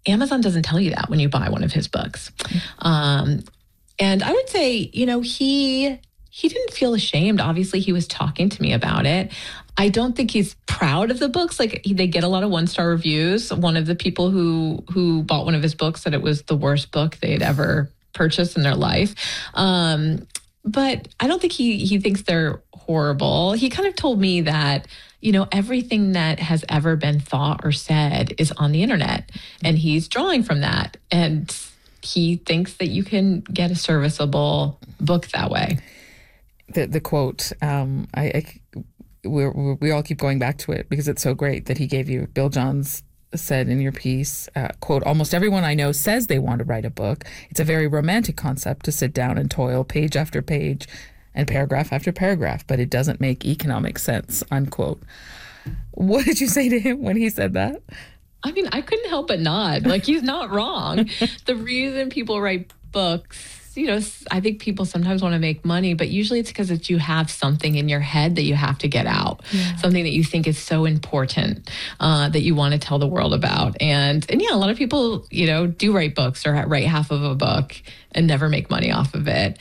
Amazon doesn't tell you that when you buy one of his books. And I would say, he didn't feel ashamed. Obviously, he was talking to me about it. I don't think he's proud of the books. Like, they get a lot of 1-star reviews. One of the people who bought one of his books said it was the worst book they'd ever purchased in their life. But I don't think he thinks they're horrible. He kind of told me that, everything that has ever been thought or said is on the internet, and he's drawing from that. And he thinks that you can get a serviceable book that way. The quote, we all keep going back to it because it's so great that he gave you. Bill Johns said in your piece, quote, "Almost everyone I know says they want to write a book. It's a very romantic concept to sit down and toil page after page and paragraph after paragraph, but it doesn't make economic sense," unquote. What did you say to him when he said that? I mean, I couldn't help but nod. Like, he's not wrong. The reason people write books, I think people sometimes want to make money, but usually it's because you have something in your head that you have to get out, something that you think is so important that you want to tell the world about. And yeah, a lot of people, do write books or write half of a book and never make money off of it.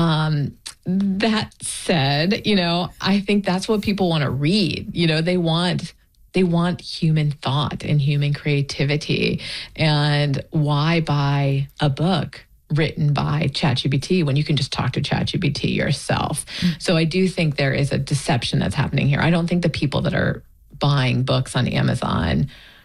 That said, I think that's what people want to read. They want human thought and human creativity. And why buy a book written by ChatGPT when you can just talk to ChatGPT yourself? So I do think there is a deception that's happening here. I don't think the people that are buying books on Amazon,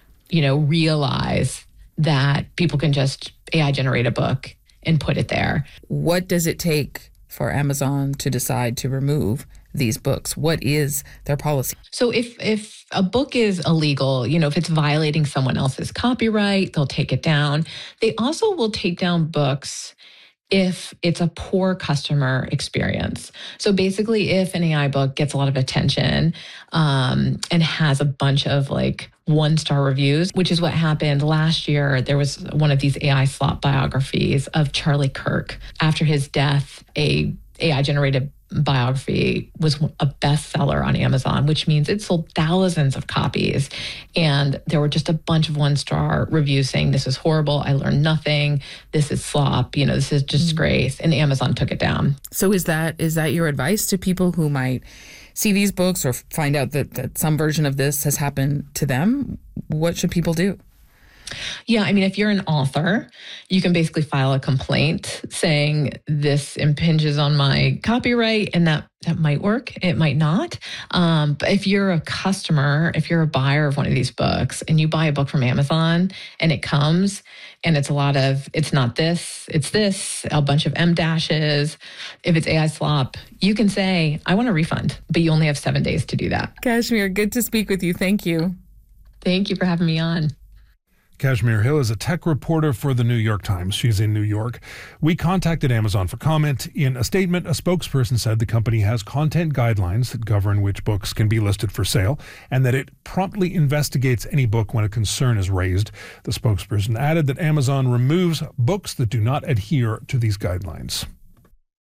realize that people can just AI generate a book and put it there. What does it take for Amazon to decide to remove these books? What is their policy? So if a book is illegal, if it's violating someone else's copyright, they'll take it down. They also will take down books if it's a poor customer experience. So basically, if an AI book gets a lot of attention and has a bunch of 1-star reviews, which is what happened last year. There was one of these AI slop biographies of Charlie Kirk. After his death, a AI-generated biography was a bestseller on Amazon, which means it sold thousands of copies. And there were just a bunch of 1-star reviews saying, "This is horrible. I learned nothing. This is slop. This is disgrace." And Amazon took it down. So is that your advice to people who might see these books or find out that some version of this has happened to them? What should people do? Yeah, I mean, if you're an author, you can basically file a complaint saying this impinges on my copyright, and that might work. It might not. But if you're a customer, if you're a buyer of one of these books and you buy a book from Amazon and it comes and it's it's not this, it's this, a bunch of M dashes. If it's AI slop, you can say, "I want a refund," but you only have 7 days to do that. Kashmir, good to speak with you. Thank you. Thank you for having me on. Kashmir Hill is a tech reporter for the New York Times. She's in New York. We contacted Amazon for comment. In a statement, a spokesperson said the company has content guidelines that govern which books can be listed for sale and that it promptly investigates any book when a concern is raised. The spokesperson added that Amazon removes books that do not adhere to these guidelines.